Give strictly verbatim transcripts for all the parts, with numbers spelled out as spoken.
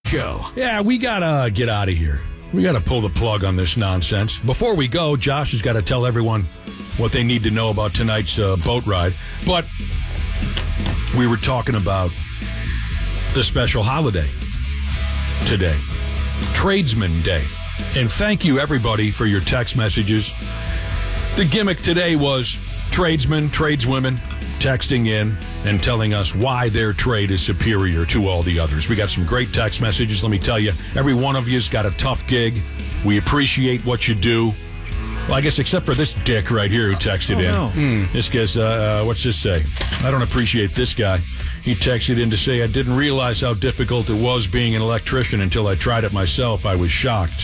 Show. Yeah, we gotta get out of here. We gotta pull the plug on this nonsense. Before we go, Josh has got to tell everyone what they need to know about tonight's uh, boat ride. But we were talking about the special holiday today, Tradesman Day. And thank you, everybody, for your text messages. The gimmick today was tradesmen, tradeswomen texting in and telling us why their trade is superior to all the others. We got some great text messages. Let me tell you, every one of you's got a tough gig. We appreciate what you do. Well, I guess except for this dick right here who texted oh, in. No. Mm. This guy's, uh, uh, what's this say? I don't appreciate this guy. He texted in to say, I didn't realize how difficult it was being an electrician until I tried it myself. I was shocked.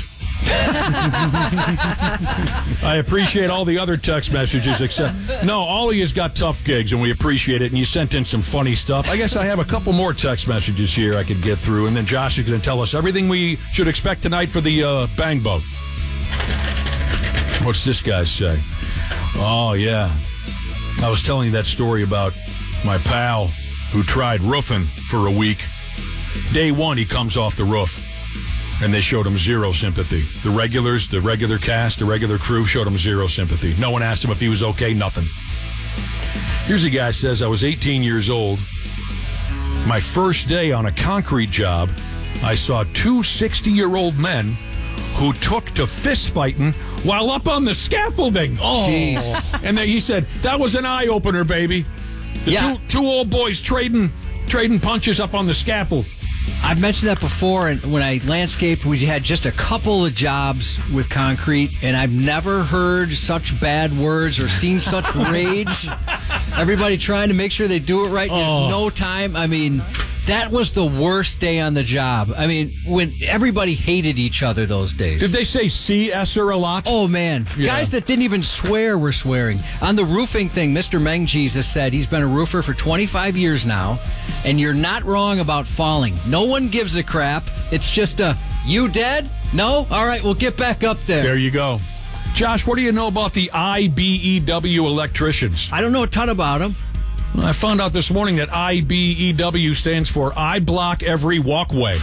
I appreciate all the other text messages except no, all of you's got tough gigs and we appreciate it, and you sent in some funny stuff. I guess I have a couple more text messages here I could get through, and then Josh is going to tell us everything we should expect tonight for the uh, bang boat. What's this guy say? Oh yeah, I was telling you that story about my pal who tried roofing for a week. Day one he comes off the roof and they showed him zero sympathy. The regulars, the regular cast, the regular crew showed him zero sympathy. No one asked him if he was okay, nothing. Here's a guy who says, I was eighteen years old. My first day on a concrete job, I saw two sixty-year-old men who took to fist fighting while up on the scaffolding. Oh, jeez. And then he said, that was an eye-opener, baby. The yeah. two, two old boys trading, trading punches up on the scaffold. I've mentioned that before, and when I landscaped, we had just a couple of jobs with concrete, and I've never heard such bad words or seen such rage. Everybody trying to make sure they do it right. Oh. There's no time. I mean, that was the worst day on the job. I mean, when everybody hated each other those days. Did they say C-esser a lot? Oh, man. Yeah. Guys that didn't even swear were swearing. On the roofing thing, Mister Mengjesus said he's been a roofer for twenty-five years now, and you're not wrong about falling. No one gives a crap. It's just a, you dead? No? All right, we'll get back up there. There you go. Josh, what do you know about the I B E W electricians? I don't know a ton about them. I found out this morning that I B E W stands for I block every walkway.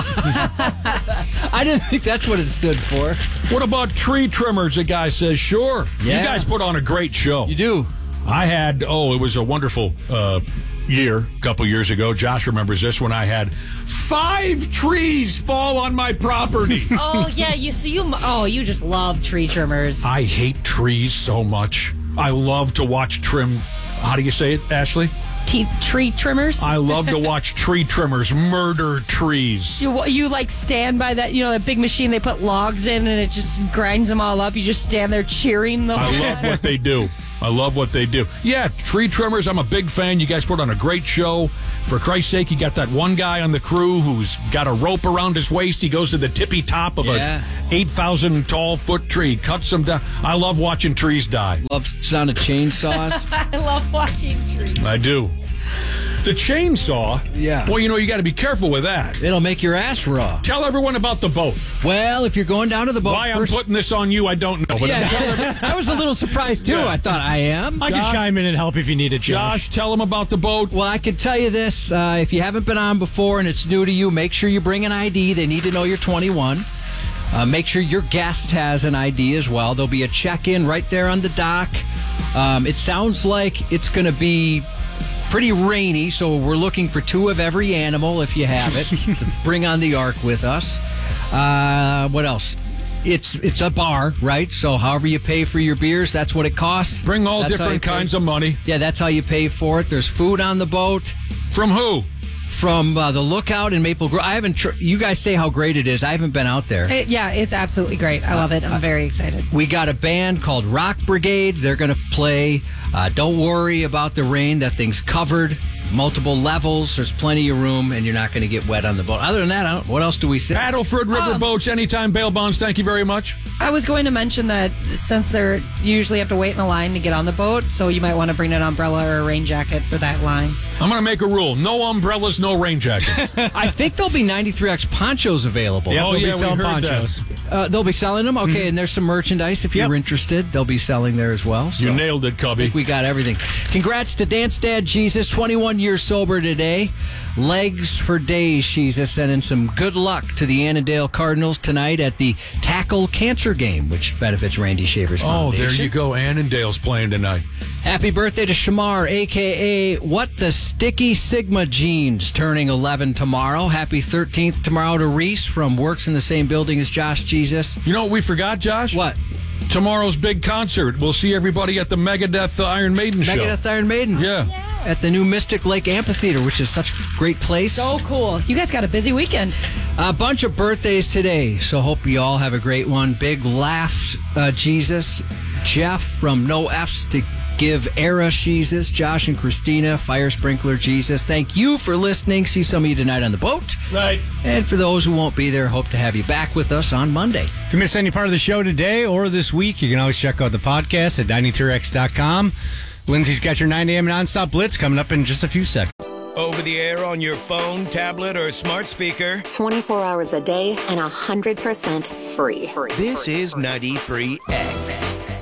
I didn't think that's what it stood for. What about tree trimmers? The guy says, sure. Yeah. You guys put on a great show. You do. I had, oh, it was a wonderful uh, year, a couple years ago. Josh remembers this, when I had five trees fall on my property. Oh, yeah. You so you oh, you just love tree trimmers. I hate trees so much. I love to watch trim. How do you say it, Ashley? T- tree trimmers? I love to watch tree trimmers murder trees. You you like stand by that, you know, that big machine they put logs in and it just grinds them all up. You just stand there cheering the whole I love what they do. I love what they do. Yeah, tree trimmers, I'm a big fan. You guys put on a great show. For Christ's sake, you got that one guy on the crew who's got a rope around his waist. He goes to the tippy top of yeah. a eight thousand tall foot tree, cuts them down. I love watching trees die. Love the sound of chainsaws. I love watching trees. I do. The chainsaw, yeah. Well, you know, you got to be careful with that. It'll make your ass raw. Tell everyone about the boat. Well, if you're going down to the boat... Why first... I'm putting this on you, I don't know. But yeah, I was a little surprised, too. Yeah. I thought, I am? I can chime in and help if you need it, Josh. Josh, tell them about the boat. Well, I can tell you this. Uh, if you haven't been on before and it's new to you, make sure you bring an I D. They need to know you're twenty-one. Uh, make sure your guest has an I D as well. There'll be a check-in right there on the dock. Um, it sounds like it's going to be pretty rainy, so we're looking for two of every animal, if you have it, to bring on the ark with us. Uh, what else? It's it's a bar, right? So however you pay for your beers, that's what it costs. Bring all That's how you different pay. kinds of money. Yeah, that's how you pay for it. There's food on the boat. From who? From uh, the Lookout in Maple Grove. I haven't. Tr- you guys say how great it is. I haven't been out there. It, yeah, it's absolutely great. I love it. I'm very excited. We got a band called Rock Brigade. They're going to play. Uh, don't worry about the rain. That thing's covered. Multiple levels. There's plenty of room, and you're not going to get wet on the boat. Other than that, I don't, what else do we say? Paddleford River Um, Boats, anytime bail bonds. Thank you very much. I was going to mention that since they're you usually have to wait in a line to get on the boat, so you might want to bring an umbrella or a rain jacket for that line. I'm going to make a rule. No umbrellas, no rain jackets. I think there'll be ninety-three X ponchos available. Yeah, Oh, we'll yeah, be we selling heard ponchos. that. Uh, they'll be selling them? Okay, mm-hmm. And there's some merchandise if yep. you're interested. They'll be selling there as well. So you nailed it, Cubby. I think we got everything. Congrats to Dance Dad Jesus, twenty-one years sober today. Legs for days, Jesus, sending some good luck to the Annandale Cardinals tonight at the Tackle Cancer Game, which benefits Randy Shaver's Foundation. Oh, there you go. Annandale's playing tonight. Happy birthday to Shamar, a k a. What the Sticky Sigma Jeans, turning eleven tomorrow. Happy thirteenth tomorrow to Reese from Works in the Same Building as Josh Jesus. You know what we forgot, Josh? What? Tomorrow's big concert. We'll see everybody at the Megadeth uh, Iron Maiden Megadeth show. Megadeth Iron Maiden. Yeah. yeah. At the new Mystic Lake Amphitheater, which is such a great place. So cool. You guys got a busy weekend. A bunch of birthdays today, so hope you all have a great one. Big laugh, uh, Jesus. Jeff from No F's to Give Era Jesus. Josh and Christina, Fire Sprinkler Jesus. Thank you for listening. See some of you tonight on the boat. Right. And for those who won't be there, hope to have you back with us on Monday. If you miss any part of the show today or this week, you can always check out the podcast at ninety-three X dot com. Lindsay's got your nine a.m. nonstop blitz coming up in just a few seconds. Over the air on your phone, tablet, or smart speaker. twenty-four hours a day and one hundred percent free. This is ninety-three X.